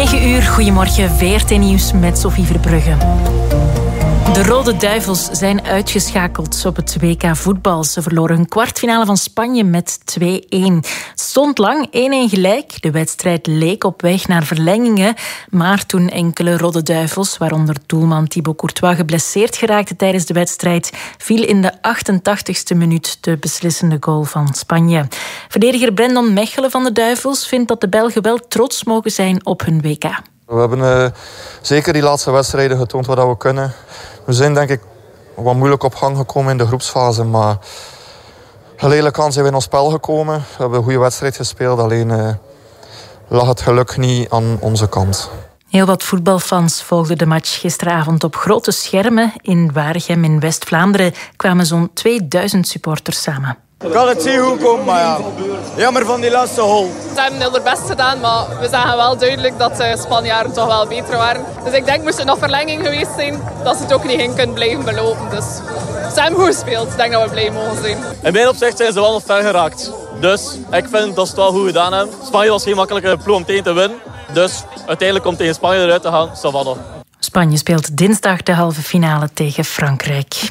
9 uur, goedemorgen, VRT Nieuws met Sophie Verbrugge. De Rode Duivels zijn uitgeschakeld op het WK voetbal. Ze verloren hun kwartfinale van Spanje met 2-1. Het stond lang 1-1 gelijk. De wedstrijd leek op weg naar verlengingen. Maar toen enkele Rode Duivels, waaronder doelman Thibaut Courtois, geblesseerd geraakte tijdens de wedstrijd, viel in de 88ste minuut de beslissende goal van Spanje. Verdediger Brandon Mechelen van de Duivels vindt dat de Belgen wel trots mogen zijn op hun WK. We hebben zeker die laatste wedstrijden getoond wat we kunnen. We zijn denk ik wat moeilijk op gang gekomen in de groepsfase, maar geleidelijk aan zijn we in ons spel gekomen. We hebben een goede wedstrijd gespeeld, alleen lag het geluk niet aan onze kant. Heel wat voetbalfans volgden de match gisteravond op grote schermen. In Waregem in West-Vlaanderen kwamen zo'n 2000 supporters samen. Ik had het zien goed komen, maar ja, jammer van die laatste goal. Ze hebben heel best gedaan, maar we zagen wel duidelijk dat de Spanjaarden toch wel beter waren. Dus ik denk, moest het nog verlenging geweest zijn, dat ze het ook niet in kunnen blijven belopen. Dus ze hebben goed gespeeld. Ik denk dat we blij mogen zijn. In mijn opzicht zijn ze wel nog ver geraakt. Dus ik vind dat ze het wel goed gedaan hebben. Spanje was geen makkelijke ploeg om tegen te winnen. Dus uiteindelijk om tegen Spanje eruit te gaan, zal wel nog. Spanje speelt dinsdag de halve finale tegen Frankrijk.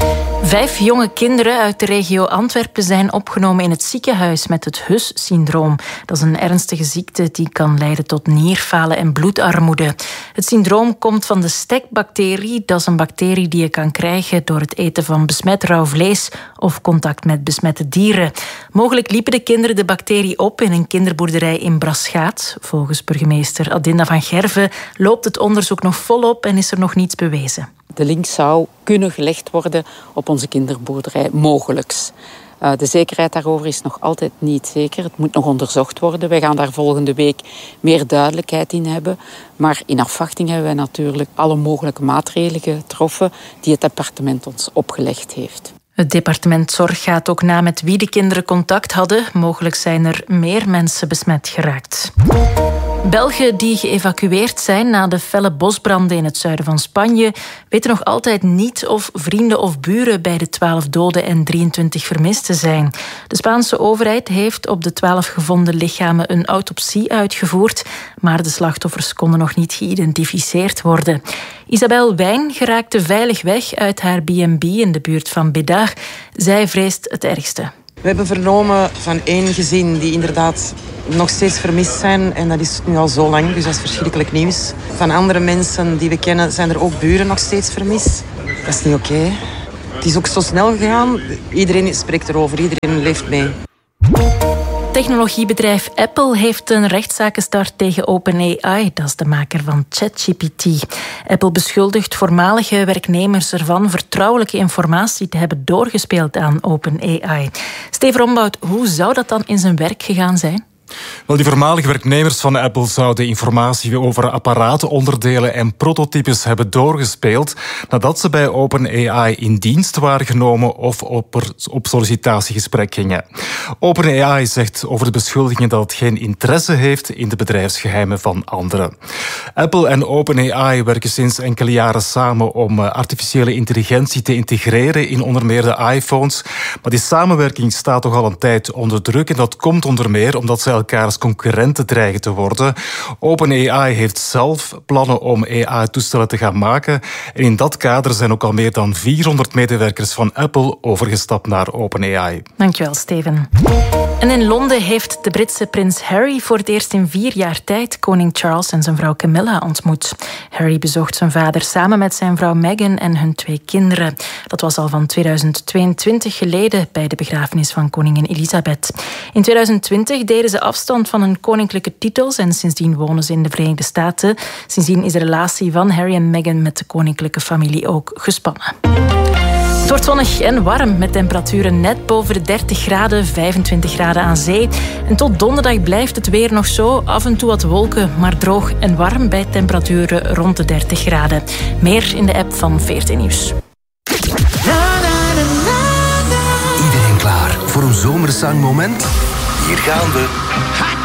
5 jonge kinderen uit de regio Antwerpen zijn opgenomen in het ziekenhuis met het HUS-syndroom. Dat is een ernstige ziekte die kan leiden tot nierfalen en bloedarmoede. Het syndroom komt van de stekbacterie. Dat is een bacterie die je kan krijgen door het eten van besmet rauw vlees of contact met besmette dieren. Mogelijk liepen de kinderen de bacterie op in een kinderboerderij in Braschaat. Volgens burgemeester Adinda van Gerven loopt het onderzoek nog volop en is er nog niets bewezen. De link zou kunnen gelegd worden op onze kinderboerderij, mogelijks. De zekerheid daarover is nog altijd niet zeker. Het moet nog onderzocht worden. Wij gaan daar volgende week meer duidelijkheid in hebben. Maar in afwachting hebben wij natuurlijk alle mogelijke maatregelen getroffen die het departement ons opgelegd heeft. Het departement Zorg gaat ook na met wie de kinderen contact hadden. Mogelijk zijn er meer mensen besmet geraakt. Belgen die geëvacueerd zijn na de felle bosbranden in het zuiden van Spanje weten nog altijd niet of vrienden of buren bij de 12 doden en 23 vermisten zijn. De Spaanse overheid heeft op de 12 gevonden lichamen een autopsie uitgevoerd, maar de slachtoffers konden nog niet geïdentificeerd worden. Isabel Wijn geraakte veilig weg uit haar B&B in de buurt van Bédar. Zij vreest het ergste. We hebben vernomen van 1 gezin die inderdaad nog steeds vermist zijn. En dat is nu al zo lang, dus dat is verschrikkelijk nieuws. Van andere mensen die we kennen zijn er ook buren nog steeds vermist. Dat is niet oké. Het is ook zo snel gegaan. Iedereen spreekt erover, iedereen leeft mee. Technologiebedrijf Apple heeft een rechtszaak gestart tegen OpenAI. Dat is de maker van ChatGPT. Apple beschuldigt voormalige werknemers ervan vertrouwelijke informatie te hebben doorgespeeld aan OpenAI. Steve Rombout, hoe zou dat dan in zijn werk gegaan zijn? Wel, die voormalige werknemers van Apple zouden informatie over apparatenonderdelen en prototypes hebben doorgespeeld nadat ze bij OpenAI in dienst waren genomen of op sollicitatiegesprek gingen. OpenAI zegt over de beschuldigingen dat het geen interesse heeft in de bedrijfsgeheimen van anderen. Apple en OpenAI werken sinds enkele jaren samen om artificiële intelligentie te integreren in onder meer de iPhones. Maar die samenwerking staat toch al een tijd onder druk en dat komt onder meer omdat ze elkaar als concurrenten dreigen te worden. OpenAI heeft zelf plannen om AI-toestellen te gaan maken. En in dat kader zijn ook al meer dan 400 medewerkers van Apple overgestapt naar OpenAI. Dankjewel, Steven. En in Londen heeft de Britse prins Harry voor het eerst in 4 jaar tijd koning Charles en zijn vrouw Camilla ontmoet. Harry bezocht zijn vader samen met zijn vrouw Meghan en hun 2 kinderen. Dat was al van 2022 geleden bij de begrafenis van koningin Elisabeth. In 2020 deden ze afstand van hun koninklijke titels en sindsdien wonen ze in de Verenigde Staten. Sindsdien is de relatie van Harry en Meghan met de koninklijke familie ook gespannen. Het wordt zonnig en warm met temperaturen net boven de 30 graden, 25 graden aan zee. En tot donderdag blijft het weer nog zo. Af en toe wat wolken, maar droog en warm bij temperaturen rond de 30 graden. Meer in de app van VRT Nieuws. Iedereen klaar voor een zomerzangmoment? Hier gaan we.